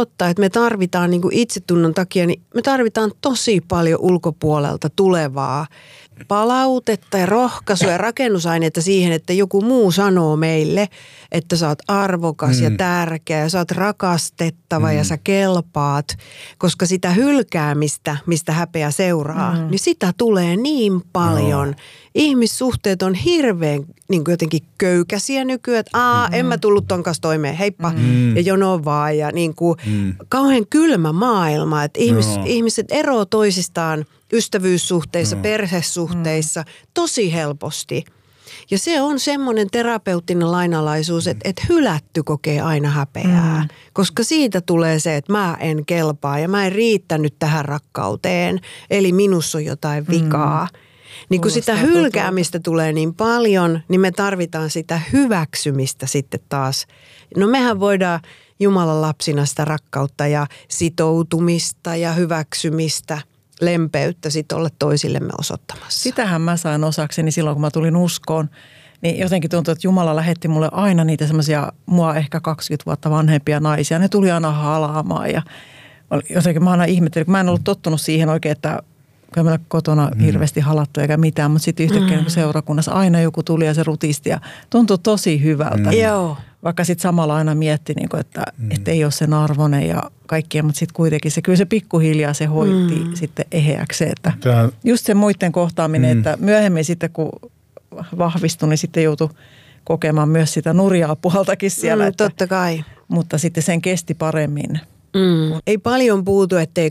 totta, että me tarvitaan niin kuin itsetunnon takia, niin me tarvitaan tosi paljon ulkopuolelta tulevaa palautetta ja rohkaisua ja rakennusaineita siihen, että joku muu sanoo meille, että sä oot arvokas ja tärkeä ja sä oot rakastettava ja sä kelpaat, koska sitä hylkäämistä, mistä häpeä seuraa, niin sitä tulee niin paljon. No. Ihmissuhteet on hirveän niin kuin jotenkin köykäisiä nykyään, että en mä tullut ton kanssa toimeen, heippa ja jono vaan ja niin kuin kauhean kylmä maailma, että ihmiset eroo toisistaan ystävyyssuhteissa, perhesuhteissa tosi helposti. Ja se on semmoinen terapeuttinen lainalaisuus, että hylätty kokee aina häpeää, koska siitä tulee se, että mä en kelpaa ja mä en riittänyt tähän rakkauteen, eli minussa on jotain vikaa. Niin kun sitä hylkäämistä tulee niin paljon, niin me tarvitaan sitä hyväksymistä sitten taas. No mehän voidaan Jumalan lapsina sitä rakkautta ja sitoutumista ja hyväksymistä, lempeyttä sitten olla toisillemme osoittamassa. Sitähän mä sain osakseni silloin, kun mä tulin uskoon. Niin jotenkin tuntuu, että Jumala lähetti mulle aina niitä semmoisia mua ehkä 20 vuotta vanhempia naisia. Ne tuli aina halaamaan ja jotenkin mä aina ihmettelin, kun mä en ollut tottunut siihen oikein, että kun meillä kotona hirveästi halattu eikä mitään, mutta sitten yhtäkkiä niin seurakunnassa aina joku tuli ja se rutisti ja tuntui tosi hyvältä. Joo. Vaikka sitten samalla aina mietti, että ei ole sen arvoinen ja kaikkia, mutta sitten kuitenkin kyllä se pikkuhiljaa se hoitti sitten eheäksi. Että just se muiden kohtaaminen, että myöhemmin sitten kun vahvistui, niin sitten joutui kokemaan myös sitä nurjaa puoltakin siellä. Totta kai. Mutta sitten sen kesti paremmin. Ei paljon puutu, ettei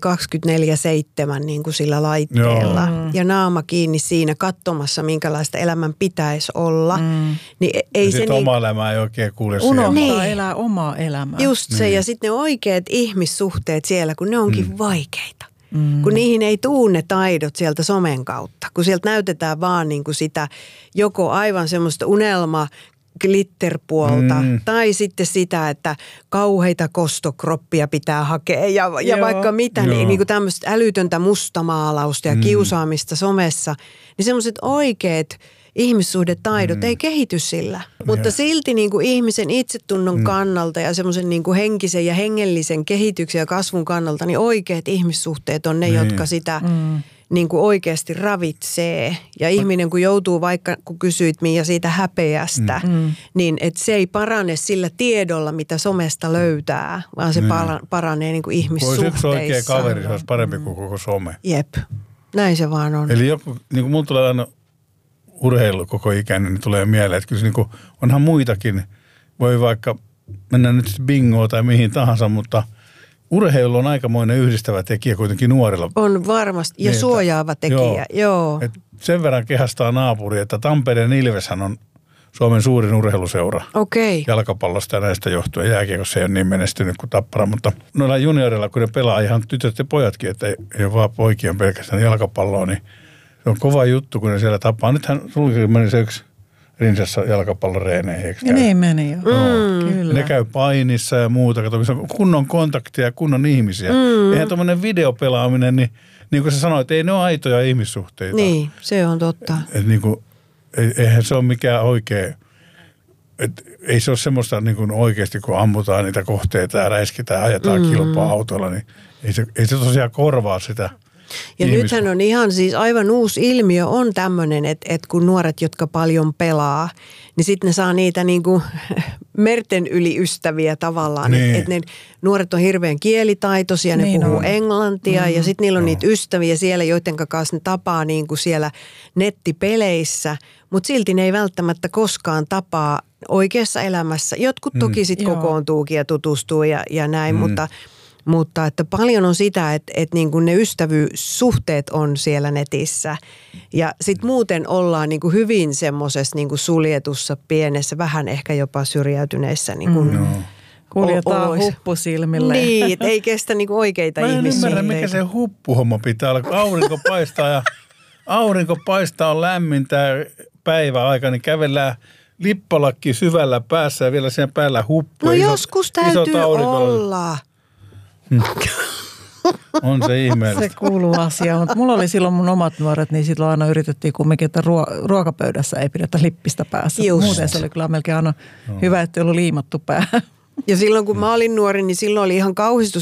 24/7 niin kuin sillä laitteella ja naama kiinni siinä katsomassa, minkälaista elämän pitäisi olla. Niin ei ja sitten oma elämä ei oikein kuule unohtaa elää omaa elämää. Just se ja sitten ne oikeat ihmissuhteet siellä, kun ne onkin vaikeita. Kun niihin ei tuu ne taidot sieltä somen kautta, kun sieltä näytetään vaan niin kuin sitä joko aivan semmoista glitterpuolta tai sitten sitä, että kauheita kostokroppia pitää hakea ja vaikka mitä, niin kuin tämmöistä älytöntä mustamaalausta ja kiusaamista somessa, niin semmoiset oikeat ihmissuhdetaidot ei kehity sillä. Mutta silti niin kuin ihmisen itsetunnon kannalta ja semmoisen niin kuin henkisen ja hengellisen kehityksen ja kasvun kannalta, niin oikeat ihmissuhteet on ne, jotka sitä niin kuin oikeasti ravitsee. Ja ihminen, kun joutuu vaikka, kun kysyit Miia siitä häpeästä, niin että se ei parane sillä tiedolla, mitä somesta löytää, vaan se paranee niin kuin ihmissuhteissa. Voisi yksi oikea kaveri, se olisi parempi kuin koko some. Jep, näin se vaan on. Eli joku, niin kuin mulla tulee aina urheilu koko ikäinen, niin tulee mieleen, että kyllä se niin kuin, onhan muitakin. Voi vaikka mennä nyt bingoon tai mihin tahansa, mutta urheilu on aikamoinen yhdistävä tekijä kuitenkin nuorilla. On varmasti, ja niin, suojaava tekijä, joo. Et sen verran kehastaa naapuri, että Tampereen Ilveshän on Suomen suurin urheiluseura. Okei. Jalkapallosta ja näistä johtuen. Jääkiekossa ei ole niin menestynyt kuin Tappara, mutta noilla junioreilla, kun ne pelaa ihan tytöt ja pojatkin, että ei ole vaan poikien pelkästään jalkapalloa, niin se on kova juttu, kun ne siellä tapaa. Nythän sulki meni se yksi Rinsassa jalkapalloreeneihin, eikö käy? Niin meni jo. Kyllä. Ne käy painissa ja muuta. Kato, missä on kunnon kontaktia ja kunnon ihmisiä. Eihän tuommoinen videopelaaminen, niin kuin sä sanoit, ei ne ole aitoja ihmissuhteita. Niin, se on totta. Niin kuin, eihän se ole mikään oikea, ei se ole semmoista niin kuin oikeasti, kun ammutaan niitä kohteita ja räiskitään, ajetaan kilpaa autolla, niin ei se tosiaan korvaa sitä. Ja nythän on ihan siis aivan uusi ilmiö on tämmöinen, että kun nuoret, jotka paljon pelaa, niin sitten ne saa niitä niinku merten yli ystäviä tavallaan. Niin. Että ne nuoret on hirveän kielitaitoisia, ne puhuu englantia ja sitten niillä on niitä ystäviä siellä, joiden kanssa ne tapaa niinku siellä nettipeleissä. Mutta silti ne ei välttämättä koskaan tapaa oikeassa elämässä. Jotkut toki sitten kokoontuukin ja tutustuu ja näin, mutta että paljon on sitä, että niin kuin ne ystävyyssuhteet on siellä netissä. Ja sitten muuten ollaan niin kuin hyvin semmoisessa niin kuin suljetussa, pienessä, vähän ehkä jopa syrjäytyneessä niin kuin kuljetaan huppusilmille. Niin, ei kestä niin kuin oikeita ihmissuhteita. Mä en ymmärrä, mikä se huppuhomma pitää olla, kun aurinko paistaa on lämmintä päiväaika, niin kävellään lippalakki syvällä päässä ja vielä sen päällä huppu. No joskus täytyy olla. On se ihmeellistä. Se kuuluu asiaan, mutta mulla oli silloin mun omat nuoret, niin silloin aina yritettiin kumminkin, että ruokapöydässä ei pidetä lippistä päässä. Just. Muuten se oli kyllä melkein aina hyvä, että ei ollut liimattu päähän. Ja silloin kun mä olin nuori, niin silloin oli ihan kauhistus